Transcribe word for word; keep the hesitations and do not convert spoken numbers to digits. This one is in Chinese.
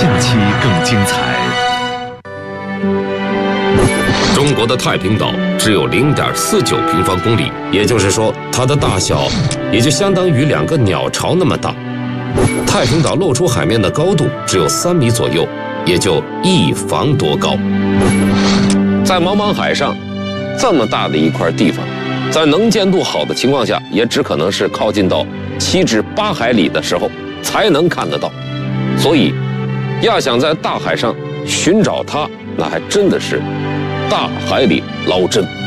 下期更精彩。 中国的太平岛只有 零点四九平方公里，也就是说，它的大小也就相当于两个鸟巢那么大。太平岛露出海面的高度只有三米左右，也就一房多高。在茫茫海上，这么大的一块地方，在能见度好的情况下，也只可能是靠近到七至八海里的时候才能看得到。所以，要想在大海上寻找它，那还真的是大海里捞针。